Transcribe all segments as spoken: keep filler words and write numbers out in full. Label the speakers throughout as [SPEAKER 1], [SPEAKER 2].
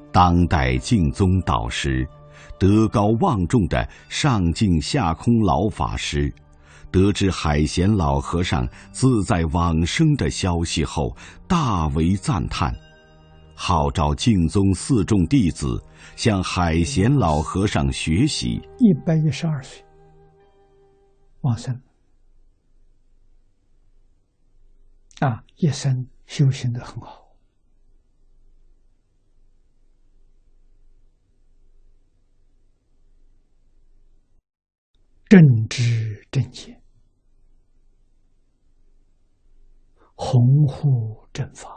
[SPEAKER 1] 当代净宗导师、德高望重的上净下空老法师，得知海贤老和尚自在往生的消息后，大为赞叹，号召净宗四众弟子向海贤老和尚学习。
[SPEAKER 2] 一百一十二岁往生啊，一生修行得很好。正知正见，弘护正法，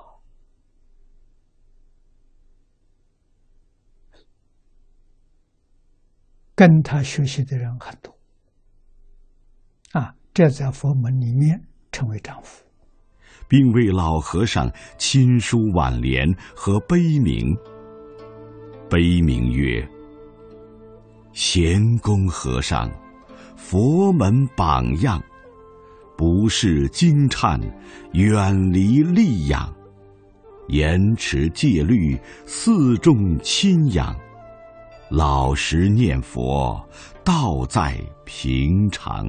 [SPEAKER 2] 跟他学习的人很多啊，这在佛门里面称为丈夫，
[SPEAKER 1] 并为老和尚亲书挽联和碑铭。碑铭曰：贤公和尚，佛门榜样，不是惊颤，远离戾养，严持戒律，四众亲仰，老实念佛，道在平常。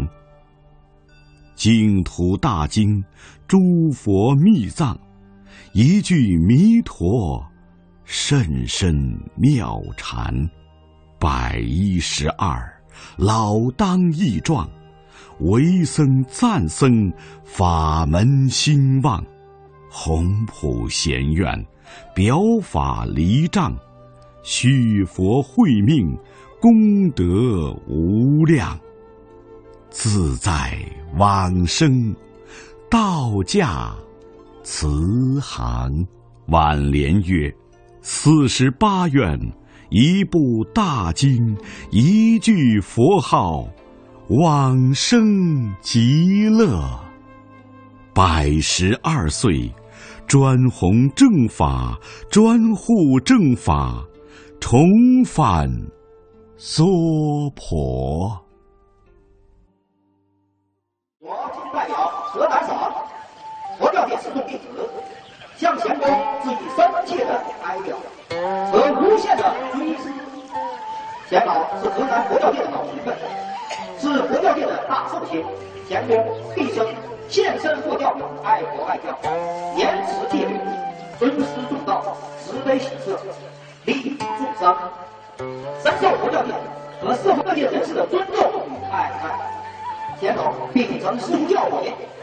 [SPEAKER 1] 净土大经，诸佛密藏，一句弥陀，甚深妙禅。百一十二，老当益壮，为僧赞僧，法门兴旺。宏普贤愿，表法离障，续佛慧命，功德无量。自在往生，道驾慈航。挽联曰：四十八愿，一部大经，一句佛号，往生极乐。百十二岁，专弘正法，专护正法，重返娑婆。
[SPEAKER 3] 我今代表河南省佛教界四众弟子，向贤公致以深切的哀悼和无限的追思。贤老是河南佛教界的老学问，是佛教界的大寿星。贤公毕生献身佛教，爱国爱教，严持戒律，尊师重道，慈悲喜舍，利益众生，深受佛教界和社会各界人士的尊重与爱戴。贤老秉承师徒教诲，